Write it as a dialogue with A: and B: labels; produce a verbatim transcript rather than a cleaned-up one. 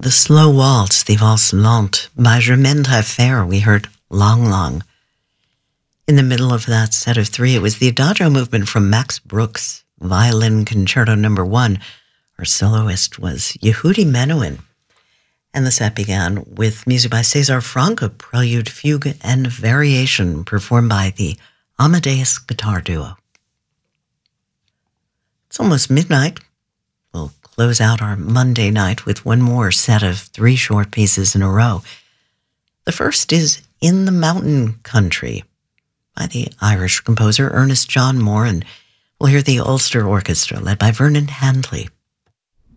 A: the slow waltz, the valse lente, by Germaine Taillefer, we heard Long Long. In the middle of that set of three, it was the Adagio movement from Max Bruch's Violin Concerto Number One. Our soloist was Yehudi Menuhin. And the set began with music by César Franck, a prelude, fugue, and variation performed by the Amadeus Guitar Duo. It's almost midnight. We'll close out our Monday night with one more set of three short pieces in a row. The first is In the Mountain Country by the Irish composer Ernest John Moore, and we'll hear the Ulster Orchestra led by Vernon Handley.